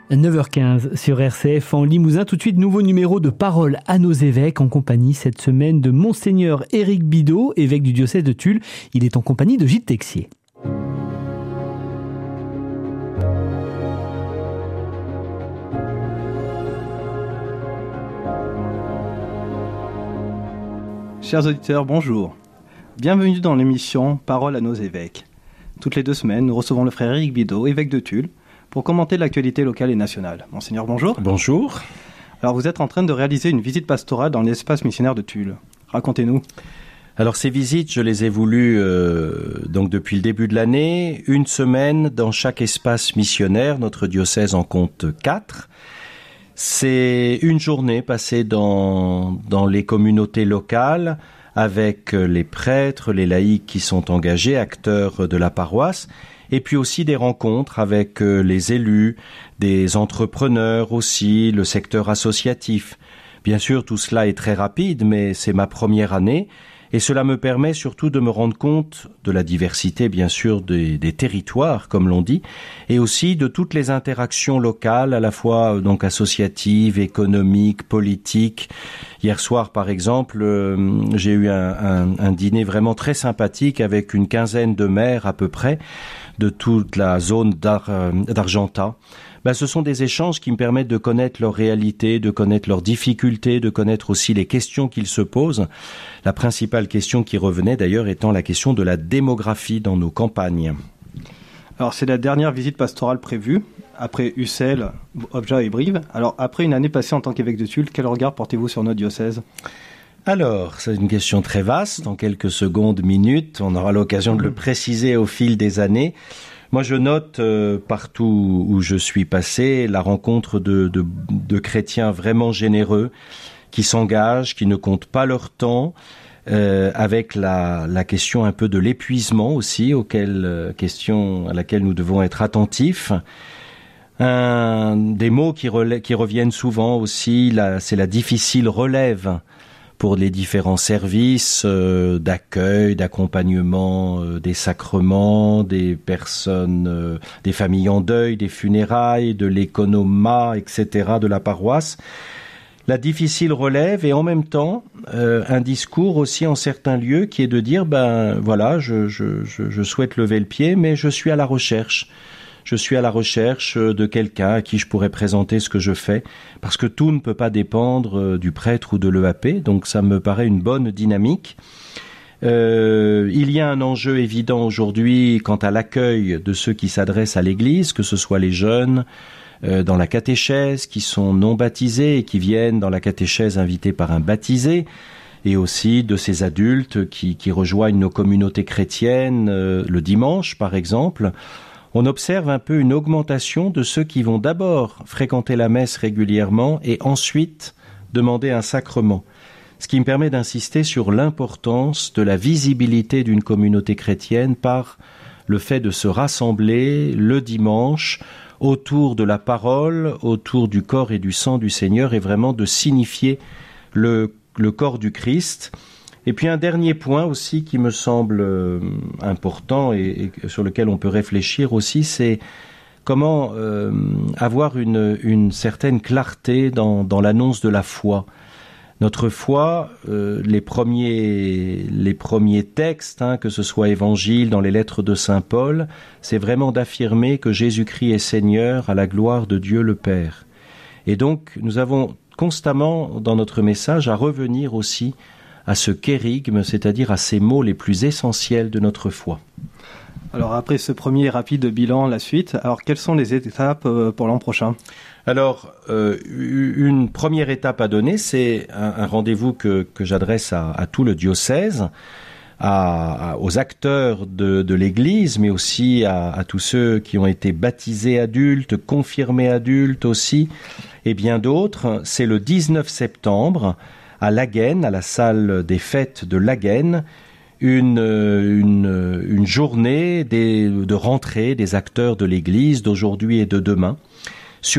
9h15 sur RCF en Limousin. Tout de suite, nouveau numéro de Parole à nos évêques en compagnie cette semaine de Monseigneur Éric Bidot, évêque du diocèse de Tulle. Il est en compagnie de Gilles Texier. Chers auditeurs, bonjour. Bienvenue dans l'émission Parole à nos évêques. Toutes les 2 semaines, nous recevons le frère Éric Bidot, évêque de Tulle, pour commenter l'actualité locale et nationale. Monseigneur, bonjour. Bonjour. Alors, vous êtes en train de réaliser une visite pastorale dans l'espace missionnaire de Tulle. Racontez-nous. Alors, ces visites, je les ai voulues donc depuis le début de l'année. 1 semaine dans chaque espace missionnaire. Notre diocèse en compte 4. C'est une journée passée dans les communautés locales avec les prêtres, les laïcs qui sont engagés, acteurs de la paroisse, et puis aussi des rencontres avec les élus, des entrepreneurs aussi, le secteur associatif. Bien sûr, tout cela est très rapide, mais c'est ma première année. Et cela me permet surtout de me rendre compte de la diversité, bien sûr, des territoires, comme l'on dit, et aussi de toutes les interactions locales, à la fois donc associatives, économiques, politiques. Hier soir, par exemple, j'ai eu un dîner vraiment très sympathique avec une quinzaine de maires à peu près de toute la zone d'Argentat. Ce sont des échanges qui me permettent de connaître leur réalité, de connaître leurs difficultés, de connaître aussi les questions qu'ils se posent. La principale question qui revenait d'ailleurs étant la question de la démographie dans nos campagnes. Alors, c'est la dernière visite pastorale prévue, après Ussel, Objat et Brive. Alors, après une année passée en tant qu'évêque de Tulle, quel regard portez-vous sur notre diocèse ? Alors, c'est une question très vaste. En quelques secondes, minutes, on aura l'occasion de le préciser au fil des années. Moi, je note partout où je suis passé la rencontre de chrétiens vraiment généreux qui s'engagent, qui ne comptent pas leur temps, avec la question un peu de l'épuisement aussi, question à laquelle nous devons être attentifs. Des mots qui reviennent souvent aussi, c'est la difficile relève pour les différents services d'accueil, d'accompagnement des sacrements, des personnes, des familles en deuil, des funérailles, de l'économat, etc., de la paroisse. La difficile relève et en même temps un discours aussi en certains lieux qui est de dire je souhaite lever le pied, mais je suis à la recherche. Je suis à la recherche de quelqu'un à qui je pourrais présenter ce que je fais, parce que tout ne peut pas dépendre du prêtre ou de l'EAP, donc ça me paraît une bonne dynamique. Il y a un enjeu évident aujourd'hui quant à l'accueil de ceux qui s'adressent à l'Église, que ce soit les jeunes dans la catéchèse, qui sont non baptisés et qui viennent dans la catéchèse invités par un baptisé, et aussi de ces adultes qui rejoignent nos communautés chrétiennes le dimanche, par exemple. On observe un peu une augmentation de ceux qui vont d'abord fréquenter la messe régulièrement et ensuite demander un sacrement. Ce qui me permet d'insister sur l'importance de la visibilité d'une communauté chrétienne par le fait de se rassembler le dimanche autour de la parole, autour du corps et du sang du Seigneur et vraiment de signifier le corps du Christ. Et puis un dernier point aussi qui me semble important et sur lequel on peut réfléchir aussi, c'est comment avoir une certaine clarté dans l'annonce de la foi. Notre foi, les premiers textes, que ce soit évangile, dans les lettres de saint Paul, c'est vraiment d'affirmer que Jésus-Christ est Seigneur à la gloire de Dieu le Père. Et donc nous avons constamment dans notre message à revenir aussi à ce kérygme, c'est-à-dire à ces mots les plus essentiels de notre foi. Alors après ce premier rapide bilan, la suite, alors quelles sont les étapes pour l'an prochain ? Alors, une première étape à donner, c'est un rendez-vous que j'adresse à tout le diocèse, aux acteurs de l'Église, mais aussi à tous ceux qui ont été baptisés adultes, confirmés adultes aussi, et bien d'autres. C'est le 19 septembre, à Laguenne, à la salle des fêtes de Laguenne, une journée de rentrée des acteurs de l'Église d'aujourd'hui et de demain.